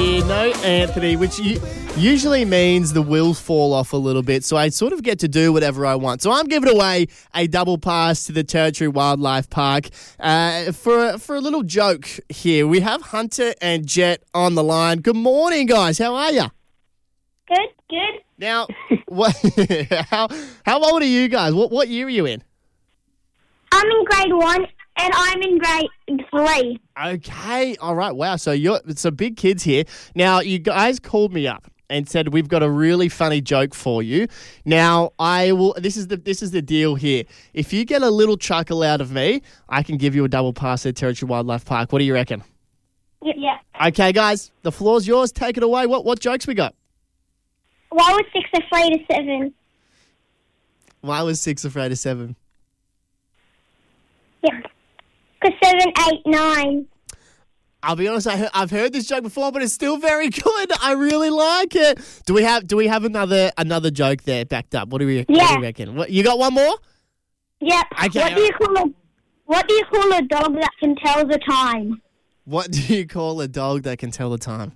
here. No Anthony, which usually means the wheels fall off a little bit, so I sort of get to do whatever I want. So I'm giving away a double pass to the Territory Wildlife Park for a little joke here. We have Hunter and Jet on the line. Good morning, guys. How are you? Good. Now, what? how old are you guys? What year are you in? I'm in grade 1 and I'm in grade 3. Okay, all right, wow. So you're some big kids here. Now, you guys called me up and said we've got a really funny joke for you. Now, I will. This is the deal here. If you get a little chuckle out of me, I can give you a double pass at Territory Wildlife Park. What do you reckon? Yeah. Okay, guys, the floor's yours. Take it away. What jokes we got? Why was 6 afraid of 7? Why was 6 afraid of 7? Yeah. Because 7, 8, 9. I'll be honest, I've heard this joke before, but it's still very good. I really like it. Do we have another joke there backed up? What do you reckon? What, you got one more? Yep. Okay. What do you call a dog that can tell the time? What do you call a dog that can tell the time?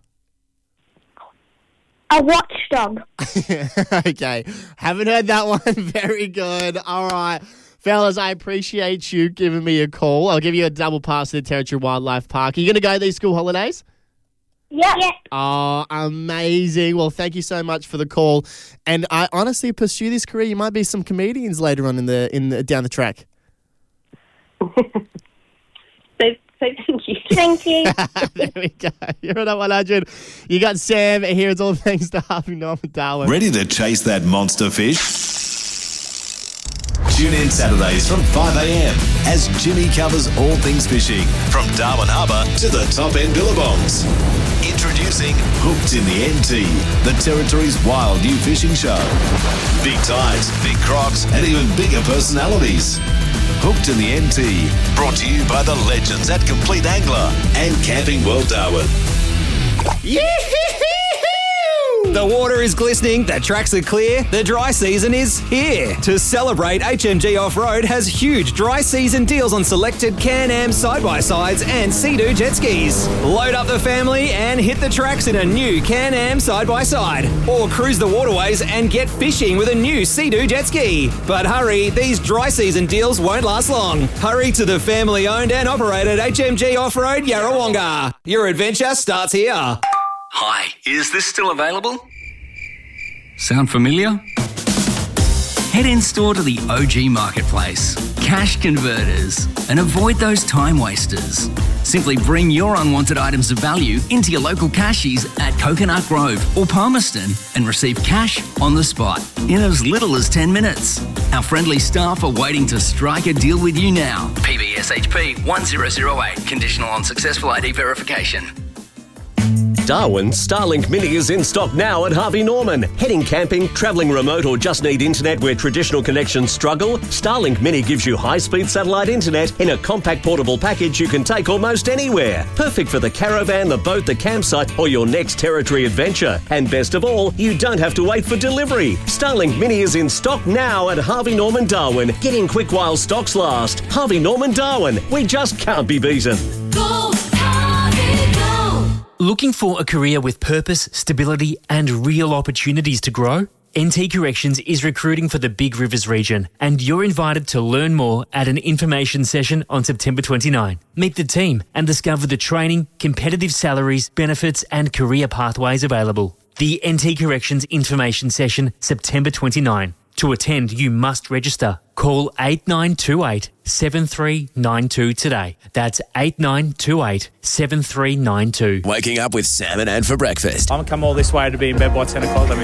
A watchdog. Okay. Haven't heard that one. Very good. All right. Fellas, I appreciate you giving me a call. I'll give you a double pass to the Territory Wildlife Park. Are you going to go these school holidays? Yeah. Oh, amazing. Well, thank you so much for the call. And I honestly pursue this career. You might be some comedians later on down the track. Thank you. Thank you. There we go. You're on 100. You got Sam here. It's all thanks to Harvey Norman Darwin. Ready to chase that monster fish? Tune in Saturdays from 5 a.m. as Jimmy covers all things fishing, from Darwin Harbour to the top end billabongs. Introducing Hooked in the NT, the Territory's wild new fishing show. Big tides, big crocs, and even bigger personalities. Hooked in the NT, brought to you by the legends at Complete Angler and Camping World Darwin. The water is glistening, the tracks are clear, the dry season is here. To celebrate, HMG Off-Road has huge dry season deals on selected Can-Am side-by-sides and Sea-Doo jet skis. Load up the family and hit the tracks in a new Can-Am side-by-side. Or cruise the waterways and get fishing with a new Sea-Doo jet ski. But hurry, these dry season deals won't last long. Hurry to the family-owned and operated HMG Off-Road Yarrawonga. Your adventure starts here. Hi, is this still available? Sound familiar? Head in store to the OG Marketplace, Cash Converters, and avoid those time wasters. Simply bring your unwanted items of value into your local cashies at Coconut Grove or Palmerston and receive cash on the spot in as little as 10 minutes. Our friendly staff are waiting to strike a deal with you now. PBSHP 1008, conditional on successful ID verification. Darwin's Starlink Mini is in stock now at Harvey Norman. Heading camping, travelling remote, or just need internet where traditional connections struggle? Starlink Mini gives you high-speed satellite internet in a compact portable package you can take almost anywhere. Perfect for the caravan, the boat, the campsite, or your next Territory adventure. And best of all, you don't have to wait for delivery. Starlink Mini is in stock now at Harvey Norman Darwin. Get in quick while stocks last. Harvey Norman Darwin. We just can't be beaten. Go, Harvey, go! Looking for a career with purpose, stability and real opportunities to grow? NT Corrections is recruiting for the Big Rivers region and you're invited to learn more at an information session on September 29. Meet the team and discover the training, competitive salaries, benefits and career pathways available. The NT Corrections information session, September 29. To attend, you must register. Call 8928 7392 today. That's 8928 7392. Waking up with Sam and Ann for breakfast. I'm come all this way to be in bed by 10 o'clock. Let me